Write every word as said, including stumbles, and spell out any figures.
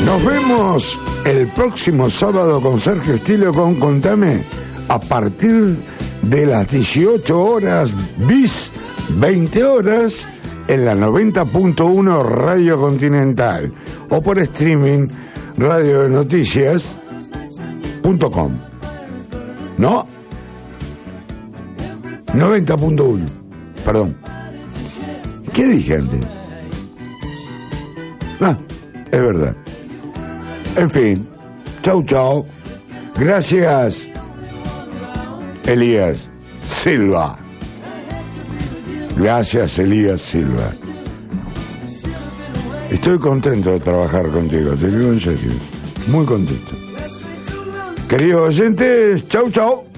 Nos vemos el próximo sábado con Sergio Estilo con Contame a partir de las dieciocho horas bis veinte horas en la noventa punto uno Radio Continental o por streaming radio de noticias punto com. ¿No? noventa punto uno. Perdón. ¿Qué dije antes? Ah, es verdad. En fin, chau chau. Gracias, Elías Silva. Gracias, Elías Silva. Estoy contento de trabajar contigo, te digo en serio. Muy contento. Queridos oyentes, chau chau.